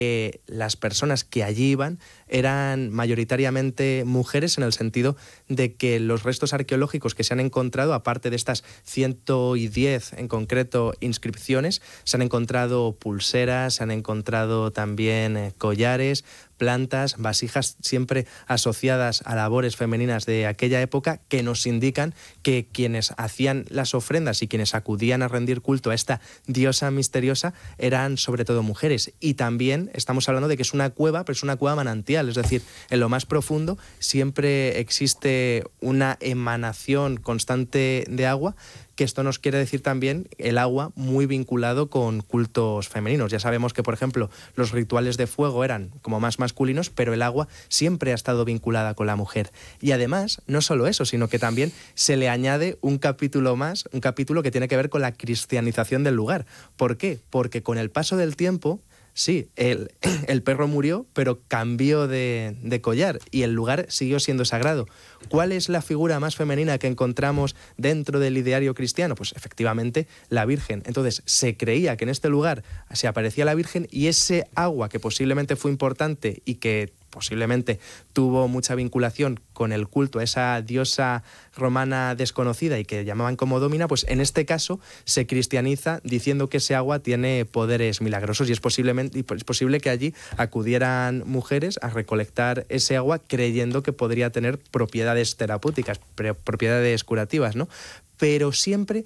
las personas que allí iban eran mayoritariamente mujeres, en el sentido de que los restos arqueológicos que se han encontrado, aparte de estas 110 en concreto inscripciones, se han encontrado pulseras, se han encontrado también collares, plantas, vasijas, siempre asociadas a labores femeninas de aquella época, que nos indican que quienes hacían las ofrendas y quienes acudían a rendir culto a esta diosa misteriosa eran sobre todo mujeres. Y también estamos hablando de que es una cueva, pero es una cueva manantial, es decir, en lo más profundo siempre existe una emanación constante de agua, que esto nos quiere decir también el agua muy vinculado con cultos femeninos. Ya sabemos que, por ejemplo, los rituales de fuego eran como más masculinos, pero el agua siempre ha estado vinculada con la mujer. Y además, no solo eso, sino que también se le añade un capítulo más, un capítulo que tiene que ver con la cristianización del lugar. ¿Por qué? Porque con el paso del tiempo, sí, el perro murió, pero cambió de collar y el lugar siguió siendo sagrado. ¿Cuál es la figura más femenina que encontramos dentro del ideario cristiano? Pues efectivamente la Virgen. Entonces se creía que en este lugar se aparecía la Virgen, y ese agua, que posiblemente fue importante y que posiblemente tuvo mucha vinculación con el culto a esa diosa romana desconocida y que llamaban como Domina, pues en este caso se cristianiza diciendo que ese agua tiene poderes milagrosos, y es posible que allí acudieran mujeres a recolectar ese agua creyendo que podría tener propiedades terapéuticas, propiedades curativas, ¿no? Pero siempre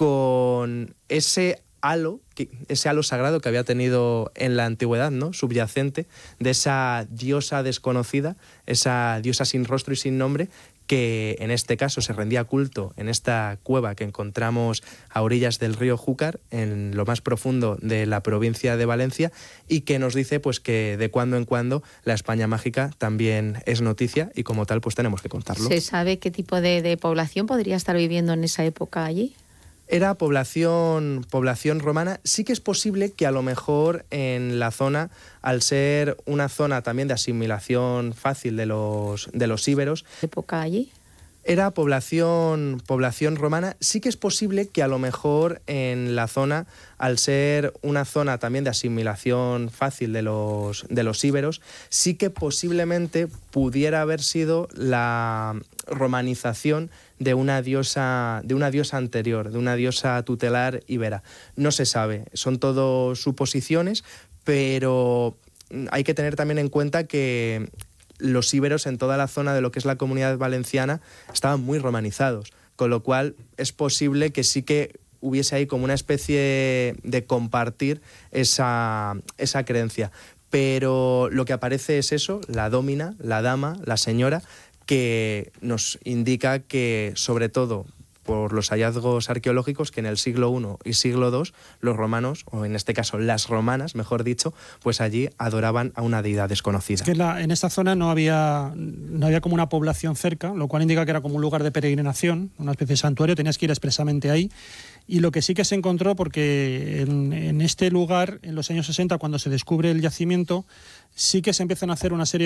con ese halo sagrado que había tenido en la antigüedad, ¿no?, subyacente, de esa diosa desconocida, esa diosa sin rostro y sin nombre, que en este caso se rendía culto en esta cueva que encontramos a orillas del río Júcar, en lo más profundo de la provincia de Valencia, y que nos dice pues que de cuando en cuando la España mágica también es noticia, y como tal pues tenemos que contarlo. ¿Se sabe qué tipo de población podría estar viviendo en esa época allí? Era población romana. Sí que es posible que a lo mejor en la zona, al ser una zona también de asimilación fácil de los íberos, ¿Época allí? Era población romana. Sí que es posible que a lo mejor en la zona, al ser una zona también de asimilación fácil de los íberos, sí que posiblemente pudiera haber sido la romanización de una diosa anterior, de una diosa tutelar íbera. No se sabe, son todo suposiciones, pero hay que tener también en cuenta que los íberos en toda la zona de lo que es la Comunidad Valenciana estaban muy romanizados, con lo cual es posible que sí que hubiese ahí como una especie de compartir esa creencia. Pero lo que aparece es eso, la domina, la dama, la señora, que nos indica que, sobre todo por los hallazgos arqueológicos, que en el siglo I y siglo II los romanos, o en este caso las romanas, mejor dicho, pues allí adoraban a una deidad desconocida. Es que en esta zona no había como una población cerca, lo cual indica que era como un lugar de peregrinación, una especie de santuario, tenías que ir expresamente ahí. Y lo que sí que se encontró, porque en este lugar, en los años 60, cuando se descubre el yacimiento, sí que se empiezan a hacer una serie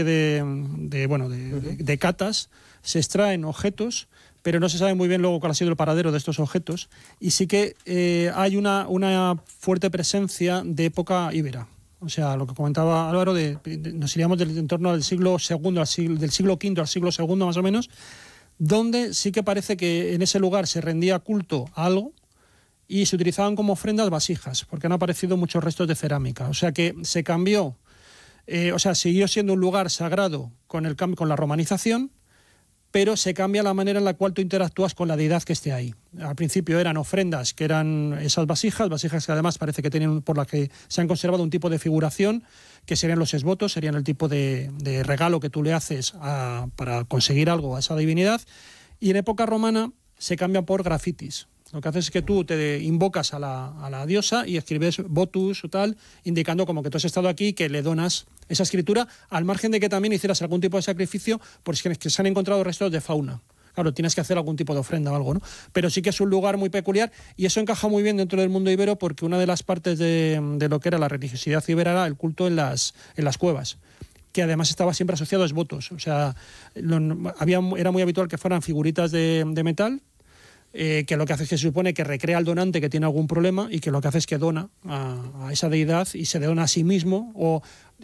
de catas, se extraen objetos, pero no se sabe muy bien luego cuál ha sido el paradero de estos objetos, y sí que hay una fuerte presencia de época íbera. O sea, lo que comentaba Álvaro, nos iríamos en torno al siglo II, del siglo V al siglo II más o menos, donde sí que parece que en ese lugar se rendía culto a algo y se utilizaban como ofrendas vasijas, porque han aparecido muchos restos de cerámica. O sea que se cambió, siguió siendo un lugar sagrado con la romanización, pero se cambia la manera en la cual tú interactúas con la deidad que esté ahí. Al principio eran ofrendas, que eran esas vasijas que además parece que tienen, por las que se han conservado un tipo de figuración, que serían los esvotos, serían el tipo de regalo que tú le haces para conseguir algo a esa divinidad, y en época romana se cambian por grafitis. Lo que haces es que tú te invocas a la diosa y escribes votus o tal, indicando como que tú has estado aquí y que le donas esa escritura, al margen de que también hicieras algún tipo de sacrificio, porque es que se han encontrado restos de fauna. Claro, tienes que hacer algún tipo de ofrenda o algo, ¿no? Pero sí que es un lugar muy peculiar, y eso encaja muy bien dentro del mundo ibero, porque una de las partes de lo que era la religiosidad ibera era el culto en las cuevas, que además estaba siempre asociado a votos. O sea, era muy habitual que fueran figuritas de metal, que lo que hace es que se supone que recrea al donante que tiene algún problema, y que lo que hace es que dona a esa deidad y se dona a sí mismo, o